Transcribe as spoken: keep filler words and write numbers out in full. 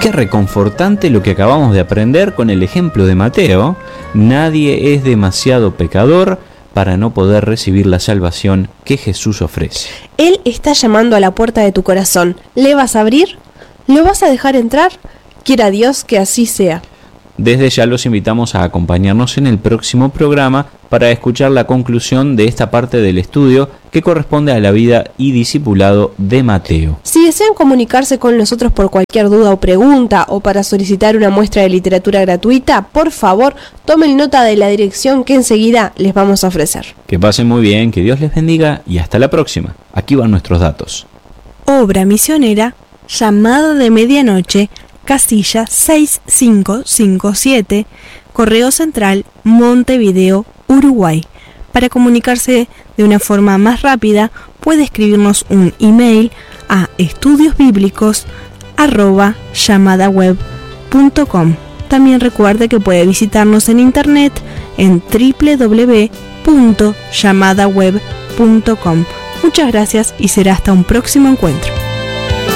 Qué reconfortante lo que acabamos de aprender con el ejemplo de Mateo. Nadie es demasiado pecador para no poder recibir la salvación que Jesús ofrece. Él está llamando a la puerta de tu corazón. ¿Le vas a abrir? ¿Lo vas a dejar entrar? Quiera Dios que así sea. Desde ya los invitamos a acompañarnos en el próximo programa para escuchar la conclusión de esta parte del estudio que corresponde a la vida y discipulado de Mateo. Si desean comunicarse con nosotros por cualquier duda o pregunta o para solicitar una muestra de literatura gratuita, por favor, tomen nota de la dirección que enseguida les vamos a ofrecer. Que pasen muy bien, que Dios les bendiga y hasta la próxima. Aquí van nuestros datos. Obra misionera, Llamada de Medianoche, casilla seis cinco cinco siete, Correo Central, Montevideo, Uruguay. Para comunicarse de una forma más rápida, puede escribirnos un email a estudiosbíblicos arroba llamadaweb punto com. También recuerde que puede visitarnos en internet en doble u doble u doble u punto llamadaweb punto com. Muchas gracias y será hasta un próximo encuentro.